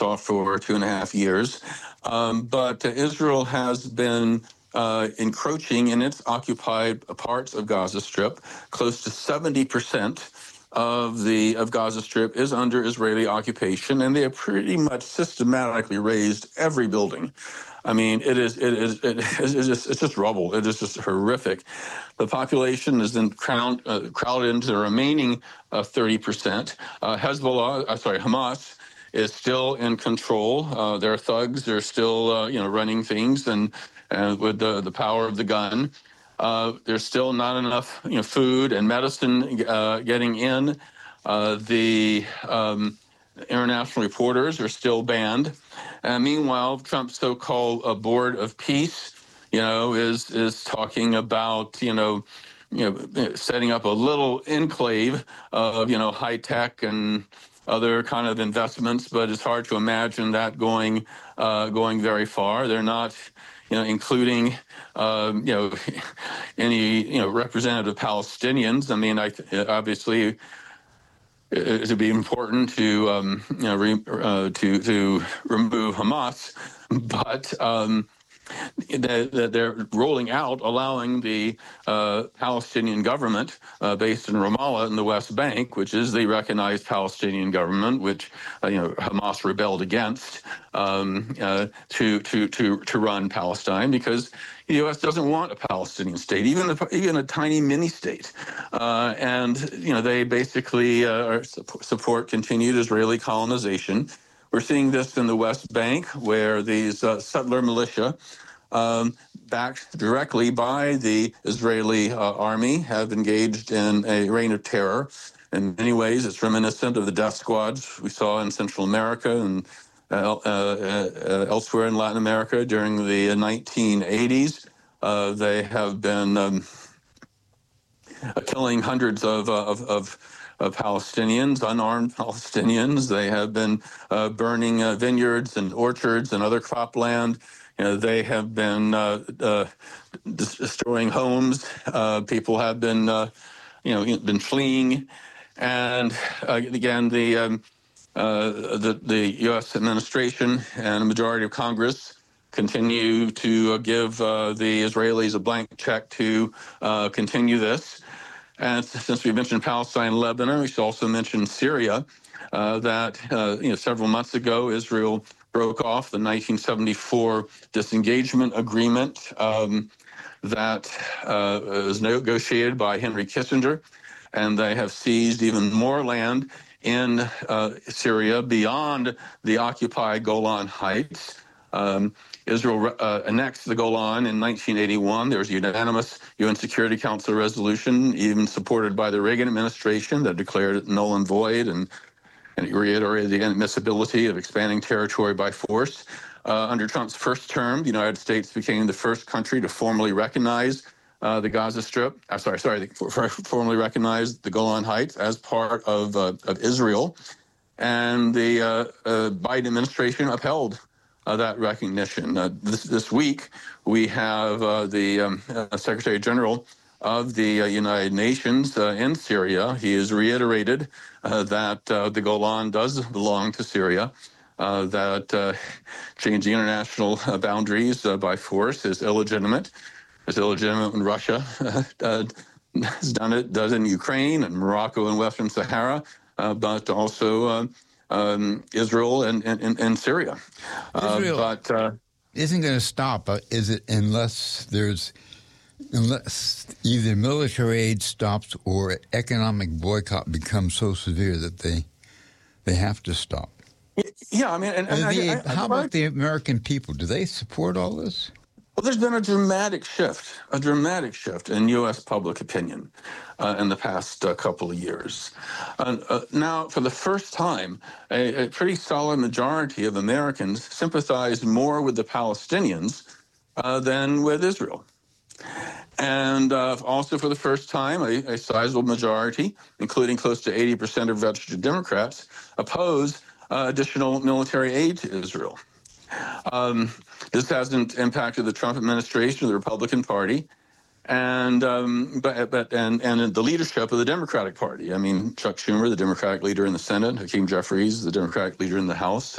saw for 2.5 years. But Israel has been encroaching in its occupied parts of Gaza Strip. Close to 70% of Gaza Strip is under Israeli occupation, and they have pretty much systematically razed every building. I mean, it's just rubble. It is just horrific. The population is then crowded into the remaining 30%. Hamas is still in control. Their thugs are still, running things, and with the power of the gun. There's still not enough, food and medicine getting in. The international reporters are still banned. Meanwhile, Trump's so-called board of peace, is talking about, setting up a little enclave of, high tech and other kind of investments, but it's hard to imagine that going very far. They're not, including, any, representative Palestinians. I mean, obviously, it would be important to to remove Hamas, but they're rolling out, allowing the Palestinian government based in Ramallah in the West Bank, which is the recognized Palestinian government, which Hamas rebelled against, to run Palestine, because the U.S. doesn't want a Palestinian state, even a tiny mini state, and they basically support continued Israeli colonization. We're seeing this in the West Bank, where these settler militia, backed directly by the Israeli army, have engaged in a reign of terror. In many ways, it's reminiscent of the death squads we saw in Central America and elsewhere in Latin America during the 1980s. They have been killing hundreds of Palestinians, unarmed Palestinians. They have been burning vineyards and orchards and other cropland. They have been destroying homes. People have been, been fleeing, and again, the U.S. administration and a majority of Congress continue to give the Israelis a blank check to continue this. And since we mentioned Palestine and Lebanon, we should also mention Syria, that several months ago, Israel broke off the 1974 disengagement agreement that was negotiated by Henry Kissinger, and they have seized even more land in Syria beyond the occupied Golan Heights. Israel annexed the Golan in 1981. There was a unanimous UN Security Council resolution, even supported by the Reagan administration, that declared it null and void and reiterated the inadmissibility of expanding territory by force. Under Trump's first term, the United States became the first country to formally recognize the Gaza Strip. Formally recognize the Golan Heights as part of Israel, and the Biden administration upheld that recognition. This week, we have the Secretary General of the United Nations in Syria. He has reiterated that the Golan does belong to Syria, that changing international boundaries by force is illegitimate. It's illegitimate when Russia has done it, does in Ukraine and Morocco and Western Sahara, but also Israel and Syria. Israel isn't going to stop, is it, unless either military aid stops or economic boycott becomes so severe that they have to stop. Yeah, I mean, how about the American people? Do they support all this? Well, there's been a dramatic shift in U.S. public opinion in the past couple of years. Now, for the first time, a pretty solid majority of Americans sympathize more with the Palestinians than with Israel. And also for the first time, a sizable majority, including close to 80% of registered Democrats, oppose additional military aid to Israel. This hasn't impacted the Trump administration or the Republican Party, and the leadership of the Democratic Party. I mean, Chuck Schumer, the Democratic leader in the Senate, Hakeem Jeffries, the Democratic leader in the House,